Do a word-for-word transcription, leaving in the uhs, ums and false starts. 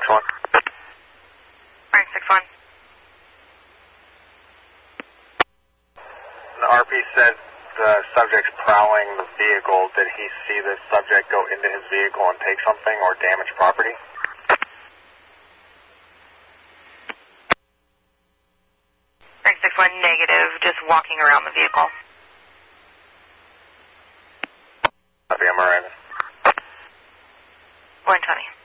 one. Frank six one. The R P said the subject's prowling the vehicle. Did he see the subject go into his vehicle and take something or damage property? Frank six one, negative, just walking around the vehicle. Copy, I'm arriving. one twenty.